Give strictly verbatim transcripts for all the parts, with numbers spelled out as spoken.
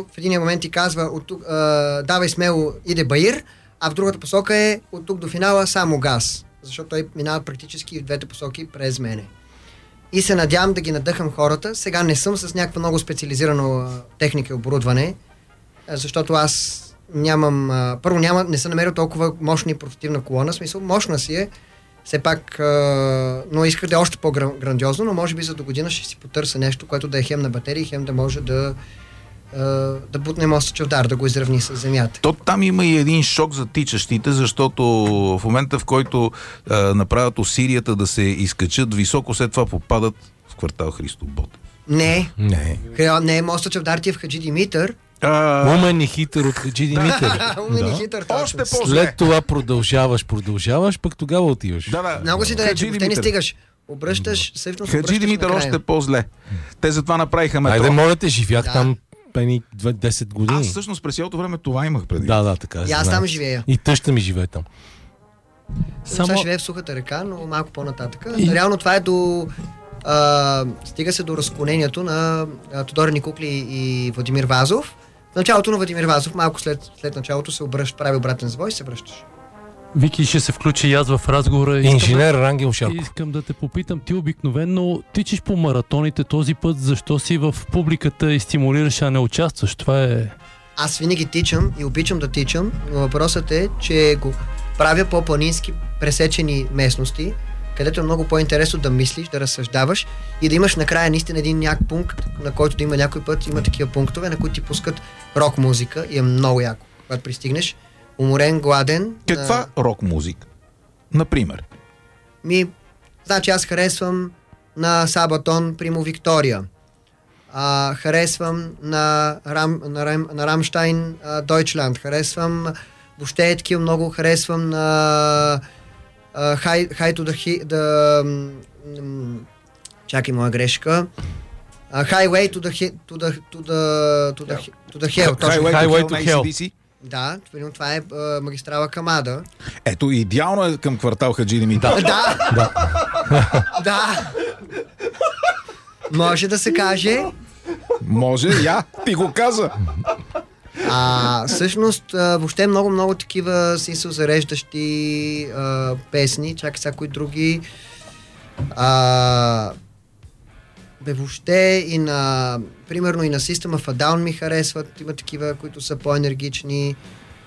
който в един момент ти казва от тук, а, давай смело, иде Баир, а в другата посока е от тук до финала само газ. Защото той минава практически в двете посоки през мене. И се надявам да ги надъхам хората. Сега не съм с някаква много специализирана техника и оборудване, защото аз нямам... А, първо няма, не съм намерил толкова мощна и портативна колона. В смисъл, мощна си е, все пак, а, но исках да е още по-грандиозно, но може би за до година ще си потърся нещо, което да е хем на батерии, хем да може да да бутне моста чавдар, да го изравни с земята. То там има и един шок за тичащите, защото в момента, в който а, направят усилията да се изкачат високо, след това попадат в квартал Христо Ботев. Не. Не. Не, моста чавдар ти е в Хаджи Димитър. А... Умен и хитър от Хаджи Димитър. Умен и хитър, още по-зле. След това продължаваш, продължаваш, пък тогава отиваш. Да, да. Много си далече, въобще не стигаш. Обръщаш, всъщност Хаджи Димитър още по-зле. Те затова направиха метро. Айде, моля те, живях Да. там пени десет години. Аз всъщност през цялото време това имах преди. Да, да, така. И аз там живея. И тъща ми живее там. Само... Сега живее в Сухата река, но малко по-нататък. И... Реално това е до... А, стига се до разклонението на а, Тодор Никукли и Владимир Вазов. В началото на Владимир Вазов, малко след, след началото се обръща, прави обратен завой и се връщаш. Вики, ще се включи и аз в разговора. Инженер да, Рангел Шарков. Искам да те попитам, ти обикновено тичаш по маратоните този път, защо си в публиката и стимулираш, а не участваш? Това е... Аз винаги тичам и обичам да тичам, но въпросът е, че го правя по планински пресечени местности, където е много по-интересно да мислиш, да разсъждаваш и да имаш накрая наистина един няк пункт, на който да има някой път, има такива пунктове, на които ти пускат рок музика и е много яко. Когато пристигнеш, уморен, гладен. Каква а... рок музика? Например? Ми, значи аз харесвам на Сабатон Примо Виктория. А, харесвам на, Рам, на, Рам, на Рамштайн Дойчланд. Харесвам въобще е такива много. Харесвам на Хай to the... the м, чакай, моя грешка. Uh, highway to the, to the, to the, to the, to the hell. Highway to hell. Да, това е а, магистрала Камада. Ето, идеално е към квартал Хаджи Димитър. Да, да, да. Може да се каже. Може, я, ти го каза. А, всъщност, а, въобще много-много такива смисъл зареждащи а, песни. Чакай сега кои други. А, бе, въобще и на, примерно и на System of a Down ми харесват. Има такива, които са по-енергични.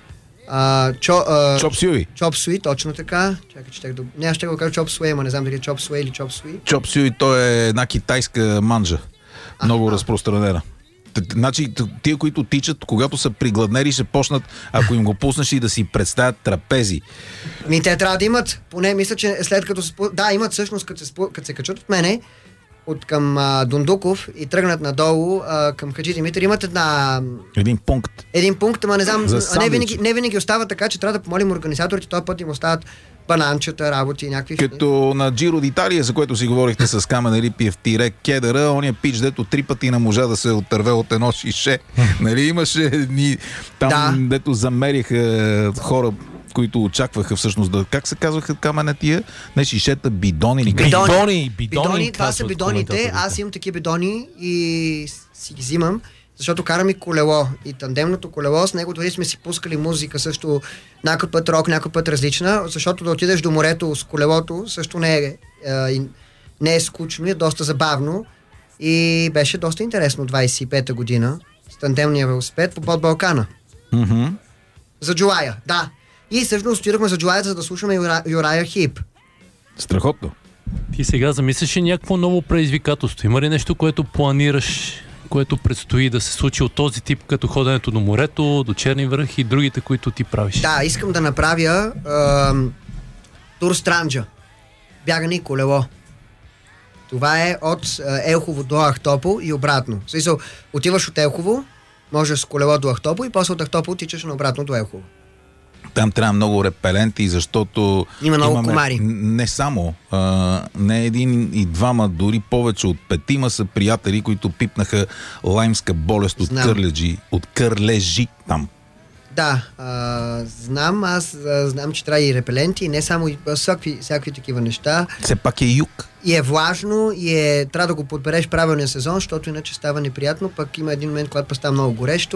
А, чо, а, Chop Suey. Chop Suey, точно така. Чакай, че да... Не, аз ще го кажа Chop Suey, ама не знам дали е Chop Suey или Chop Suey. Chop Suey, то е една китайска манджа. Много а, разпространена. Значи, тия, които тичат, когато са пригладнели, ще почнат, ако им го пуснеш, и да си представят трапези. Ми, те трябва да имат. Поне мисля, че след като се... Да, имат всъщност, като се, като се качат от мене, от към а, Дундуков и тръгнат надолу а, към Хаджи Димитър, имат една... Един пункт. Един пункт, ама не знам, а не винаги, не винаги остава така, че трябва да помолим организаторите, този път им остават бананчета, работи и някакви... Като на Джиро d'Италия, за което си говорихте с Камен Рипиев тире Кедъра, ония пич, дето три пъти не можа да се отърве от едно шише. Нали имаше ни там, да. Дето замериха хора, които очакваха всъщност да... Как се казваха камена тия? Не шишета, бидони или... Бидони! Бидони, бидони това са бидоните. Аз имам такива бидони и си ги взимам, защото карам и колело. И тандемното колело, с него дори сме си пускали музика също, някой път рок, някой път различна, защото да отидеш до морето с колелото също не е, е, не е скучно, е доста забавно и беше доста интересно двайсет и пета година с тандемния велосипед по под Балкана. Mm-hmm. За Джулая, да. И всъщност отидохме за Джулая, за да слушаме Юра, Юрая Хип. Страхотно. Ти сега замисляш ли някакво ново предизвикателство? Има ли нещо, което планираш, което предстои да се случи от този тип, като ходенето до морето, до Черни връх и другите, които ти правиш? Да, искам да направя е, тур Странджа. Бягане и колело. Това е от Елхово до Ахтопол и обратно. В смисъл, отиваш от Елхово, можеш с колело до Ахтопол и после от Ахтопол тичаш обратно до Елхово. Там трябва много репеленти, защото има много имаме, комари. Не само, а, не един и двама, дори повече от петима са приятели, които пипнаха лаймска болест от кърлежи, от кърлежи там. Да, а, знам, аз а, знам, че трябва и репеленти, и не само и всякакви, всякакви такива неща. Все пак е юг. И е влажно, и е, трябва да го подбереш правилния сезон, защото иначе става неприятно, пък има един момент, когато става много горещо.